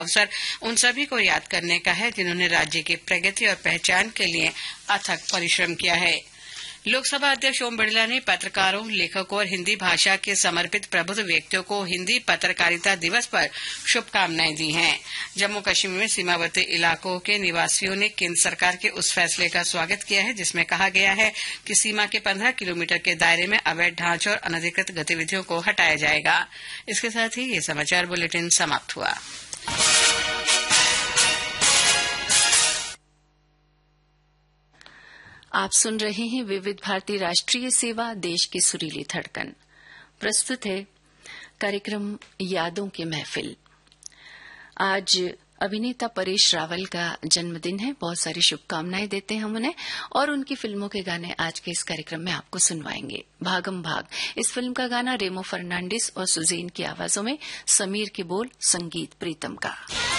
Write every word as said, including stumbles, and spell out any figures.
अवसर उन सभी को याद करने का है जिन्होंने राज्य की प्रगति और पहचान के लिए अथक परिश्रम किया है। लोकसभा अध्यक्ष ओम बिरला ने पत्रकारों, लेखकों और हिंदी भाषा के समर्पित प्रबुद्ध व्यक्तियों को हिंदी पत्रकारिता दिवस पर शुभकामनाएं दी हैं। जम्मू कश्मीर में सीमावर्ती इलाकों के निवासियों ने केंद्र सरकार के उस फैसले का स्वागत किया है जिसमें कहा गया है कि सीमा के पंद्रह किलोमीटर के दायरे में अवैध ढांचे और अनधिकृत गतिविधियों को हटाया जाएगा। इसके साथ ही ये समाचार बुलेटिन समाप्त हुआ। आप सुन रहे हैं विविध भारती राष्ट्रीय सेवा, देश की सुरीली धड़कन। प्रस्तुत है कार्यक्रम यादों की महफिल। आज अभिनेता परेश रावल का जन्मदिन है। बहुत सारी शुभकामनाएं देते हैं हम उन्हें और उनकी फिल्मों के गाने आज के इस कार्यक्रम में आपको सुनवाएंगे। भागम भाग इस फिल्म का गाना रेमो फर्नांडिस और सुजेन की आवाजों में, समीर के बोल, संगीत प्रीतम का।